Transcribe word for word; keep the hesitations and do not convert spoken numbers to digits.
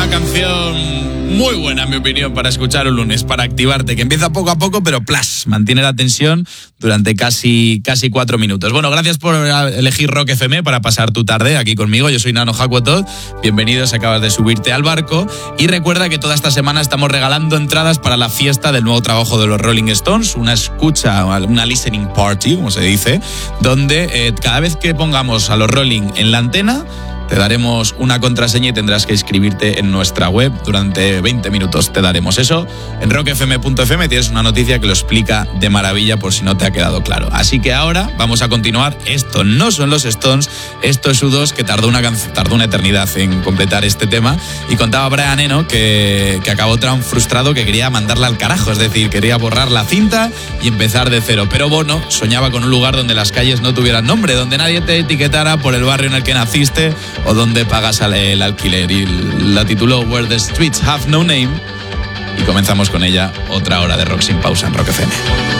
Una canción muy buena, en mi opinión, para escuchar un lunes, para activarte, que empieza poco a poco, pero plas, mantiene la tensión durante casi, casi cuatro minutos. Bueno, gracias por elegir Rock F M para pasar tu tarde aquí conmigo. Yo soy Nano Hakuotot. Bienvenidos, acabas de subirte al barco. Y recuerda que toda esta semana estamos regalando entradas para la fiesta del nuevo trabajo de los Rolling Stones, una escucha, una listening party, como se dice, donde eh, cada vez que pongamos a los Rolling en la antena, te daremos una contraseña y tendrás que inscribirte en nuestra web. Durante veinte minutos te daremos eso. En rock f m punto f m tienes una noticia que lo explica de maravilla por si no te ha quedado claro. Así que ahora vamos a continuar. Esto no son los Stones, esto es U dos, que tardó una, tardó una eternidad en completar este tema. Y contaba Brian Eno que, que acabó tan frustrado que quería mandarla al carajo. Es decir, quería borrar la cinta y empezar de cero. Pero Bono soñaba con un lugar donde las calles no tuvieran nombre, donde nadie te etiquetara por el barrio en el que naciste o donde pagas el alquiler, y la tituló Where the Streets Have No Name, y comenzamos con ella otra hora de rock sin pausa en Rock F M.